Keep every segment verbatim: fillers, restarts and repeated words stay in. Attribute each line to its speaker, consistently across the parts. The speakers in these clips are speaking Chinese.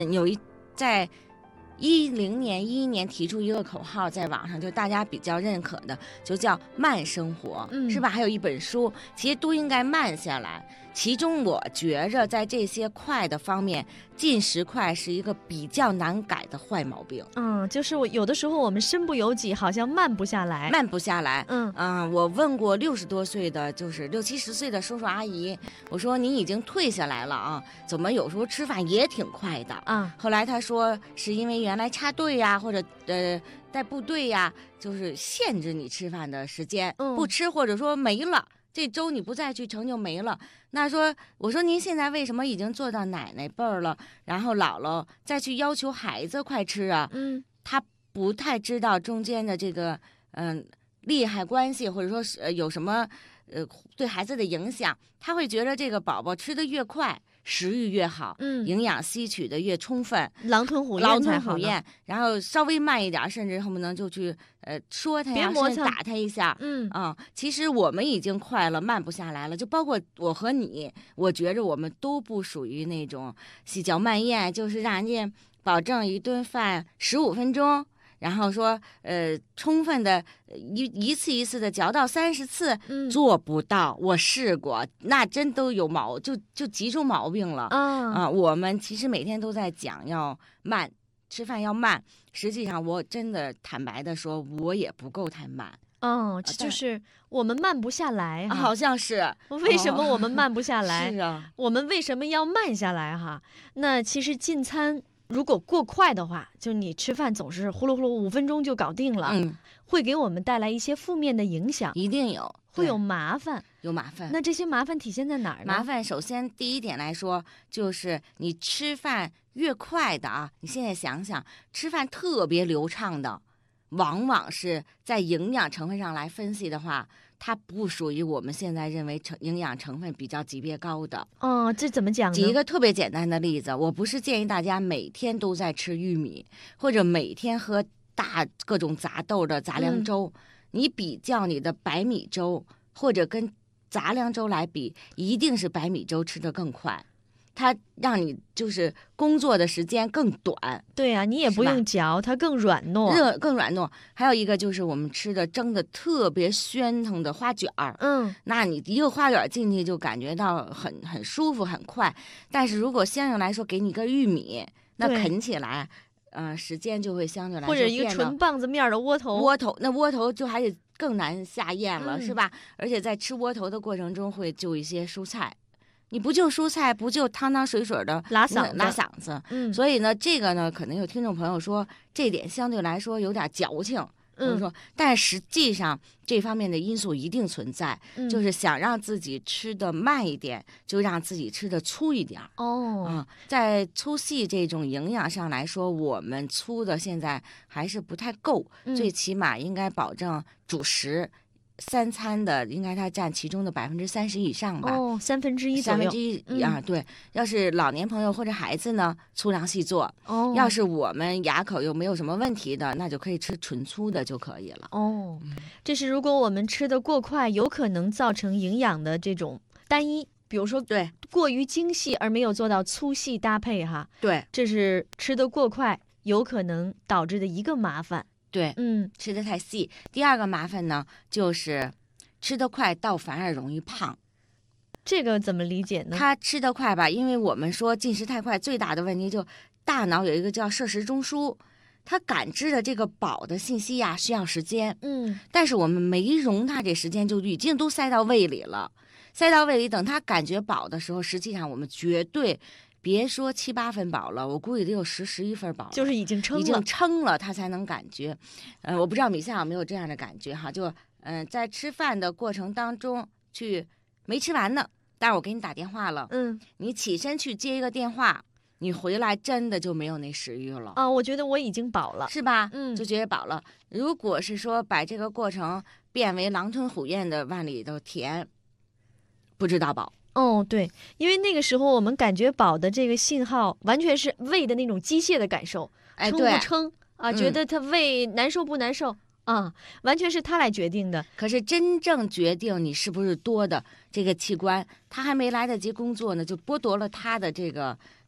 Speaker 1: 有一在一零年、一一年提出一个口号，在网上就大家比较认可的，就叫慢生活，
Speaker 2: 嗯
Speaker 1: 是吧？还有一本书，其实都应该慢下来。其中我觉着在这些快的方面，进食快是一个比较难改的坏毛病，
Speaker 2: 嗯，就是我有的时候我们身不由己，好像慢不下来。
Speaker 1: 慢不下来。
Speaker 2: 嗯
Speaker 1: 嗯、我问过六十多岁的，就是六七十岁的叔叔阿姨，我说您已经退下来了啊，怎么有时候吃饭也挺快的？
Speaker 2: 啊，
Speaker 1: 后来他说是因为原来插队呀、或者呃在部队呀、就是限制你吃饭的时间，
Speaker 2: 嗯
Speaker 1: 不吃或者说没了。这周你不再去盛就没了。那说，我说您现在为什么已经做到奶奶辈儿了，然后姥姥再去要求孩子快吃啊？
Speaker 2: 嗯
Speaker 1: 他不太知道中间的这个嗯、利害关系，或者说是、呃、有什么呃对孩子的影响，他会觉得这个宝宝吃得越快，食欲越好，
Speaker 2: 嗯，
Speaker 1: 营养吸取的越充分。
Speaker 2: 狼吞虎
Speaker 1: 狼
Speaker 2: 咽才好呢。
Speaker 1: 吞虎咽，然后稍微慢一点，甚至恨不能就去呃说他呀，
Speaker 2: 别磨蹭
Speaker 1: 甚至打他一下。
Speaker 2: 嗯
Speaker 1: 啊、其实我们已经快了，慢不下来了。就包括我和你，我觉着我们都不属于那种细嚼慢咽，就是让人家保证一顿饭十五分钟，然后说呃充分的一一次一次的嚼到三十次，
Speaker 2: 嗯
Speaker 1: 做不到。我试过，那真都有毛，就就急出毛病了。
Speaker 2: 啊
Speaker 1: 啊，我们其实每天都在讲要慢，吃饭要慢。实际上，我真的坦白的说，我也不够太慢，
Speaker 2: 哦，这
Speaker 1: 但
Speaker 2: 就是我们慢不下来哈。
Speaker 1: 好像是。
Speaker 2: 为什么
Speaker 1: 哦
Speaker 2: 我们慢不下来？
Speaker 1: 是啊，
Speaker 2: 我们为什么要慢下来哈？那其实进餐如果过快的话，就你吃饭总是呼噜呼噜五分钟就搞定了，
Speaker 1: 嗯，
Speaker 2: 会给我们带来一些负面的影响，
Speaker 1: 一定有，
Speaker 2: 会有
Speaker 1: 对
Speaker 2: 麻烦。
Speaker 1: 有麻烦。
Speaker 2: 那这些麻烦体现在哪儿呢？
Speaker 1: 麻烦，首先第一点来说，就是你吃饭越快的啊，你现在想想，吃饭特别流畅的，往往是在营养成分上来分析的话，它不属于我们现在认为成营养成分比较级别高的。
Speaker 2: 哦，这怎么讲呢？
Speaker 1: 举一个特别简单的例子，我不是建议大家每天都在吃玉米，或者每天喝大各种杂豆的杂粮粥。你比较你的白米粥，或者跟杂粮粥来比，一定是白米粥吃得更快，它让你就是工作的时间更短，
Speaker 2: 对呀、你也不
Speaker 1: 是吧
Speaker 2: 用嚼，它更软糯。
Speaker 1: 热更软糯。还有一个就是我们吃的蒸的特别暄腾的花卷儿，
Speaker 2: 嗯，
Speaker 1: 那你一个花卷进去就感觉到很很舒服很快，但是如果相应来说给你个玉米，那
Speaker 2: 对
Speaker 1: 啃起来，呃，时间就会相对来说
Speaker 2: 或者一个
Speaker 1: 变得
Speaker 2: 纯棒子面儿的窝头。
Speaker 1: 窝头，那窝头就还得更难下咽了，
Speaker 2: 嗯
Speaker 1: 是吧？而且在吃窝头的过程中会就一些蔬菜，你不就蔬菜，不就汤汤水水的
Speaker 2: 拉嗓子
Speaker 1: 拉嗓子。
Speaker 2: 嗯
Speaker 1: 所以呢，这个呢，可能有听众朋友说这点相对来说有点矫情。我
Speaker 2: 嗯
Speaker 1: 说，但实际上这方面的因素一定存在，
Speaker 2: 嗯，
Speaker 1: 就是想让自己吃的慢一点，就让自己吃的粗一点儿。
Speaker 2: 哦，
Speaker 1: 啊、在粗细这种营养上来说，我们粗的现在还是不太够，
Speaker 2: 嗯
Speaker 1: 最起码应该保证主食三餐的，应该它占其中的百分之三十以上吧。
Speaker 2: 哦，三分之一左右。
Speaker 1: 三分之一
Speaker 2: 嗯
Speaker 1: 啊，对。要是老年朋友或者孩子呢，粗粮细做；
Speaker 2: 哦，
Speaker 1: 要是我们牙口又没有什么问题的，那就可以吃纯粗的就可以了。
Speaker 2: 哦，这是如果我们吃的过快，有可能造成营养的这种单一，比如说
Speaker 1: 对
Speaker 2: 过于精细而没有做到粗细搭配哈，
Speaker 1: 对
Speaker 2: 这是吃的过快有可能导致的一个麻烦。
Speaker 1: 对，
Speaker 2: 嗯，
Speaker 1: 吃的太细。第二个麻烦呢，就是吃得快倒反而容易胖。
Speaker 2: 这个怎么理解呢？
Speaker 1: 他吃得快吧，因为我们说进食太快，最大的问题就大脑有一个叫摄食中枢，它感知的这个饱的信息呀需要时间，
Speaker 2: 嗯，
Speaker 1: 但是我们没容它这时间就已经都塞到胃里了，塞到胃里，等他感觉饱的时候，实际上我们绝对别说七八分饱了，我估计得有十十一分饱了，
Speaker 2: 就是已经撑了。
Speaker 1: 已经撑了，他才能感觉。呃，我不知道米夏有没有这样的感觉哈，就嗯、呃，在吃饭的过程当中去没吃完呢，但是我给你打电话了，
Speaker 2: 嗯
Speaker 1: 你起身去接一个电话，你回来真的就没有那食欲了。
Speaker 2: 啊，我觉得我已经饱了。
Speaker 1: 是吧？
Speaker 2: 嗯
Speaker 1: 就觉得饱了。如果是说把这个过程变为狼吞虎咽的往里头填，不知道饱。
Speaker 2: 哦，对，因为那个时候我们感觉饱的这个信号，完全是胃的那种机械的感受，
Speaker 1: 哎，
Speaker 2: 撑
Speaker 1: 对
Speaker 2: 不撑啊？
Speaker 1: 嗯
Speaker 2: 觉得它胃难受不难受啊？完全是它来决定的。
Speaker 1: 可是真正决定你是不是多的这个器官，它还没来得及工作呢，就剥夺了它的这个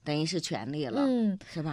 Speaker 1: 等于是权利了，
Speaker 2: 嗯。
Speaker 1: 是吧？